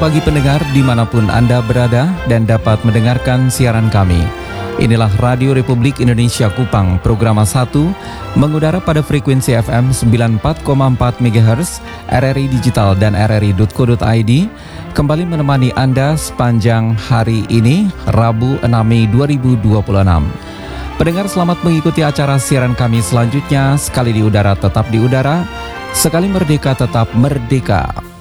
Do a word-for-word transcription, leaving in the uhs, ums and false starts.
pagi pendengar dimanapun Anda berada dan dapat mendengarkan siaran kami. Inilah Radio Republik Indonesia Kupang, Programa satu, mengudara pada frekuensi F M sembilan puluh empat koma empat megahertz, R R I Digital dan R R I titik co titik I D, kembali menemani Anda sepanjang hari ini, Rabu enam Mei dua ribu dua puluh enam. Pendengar, selamat mengikuti acara siaran kami selanjutnya. Sekali di udara tetap di udara, sekali merdeka tetap merdeka.